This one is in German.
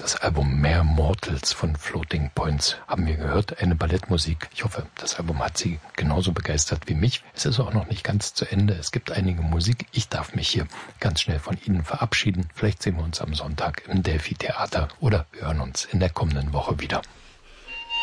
Das Album Mere Mortals von Floating Points haben wir gehört, eine Ballettmusik. Ich hoffe, das Album hat Sie genauso begeistert wie mich. Es ist auch noch nicht ganz zu Ende. Es gibt einige Musik. Ich darf mich hier ganz schnell von Ihnen verabschieden. Vielleicht sehen wir uns am Sonntag im Delphi Theater oder wir hören uns in der kommenden Woche wieder.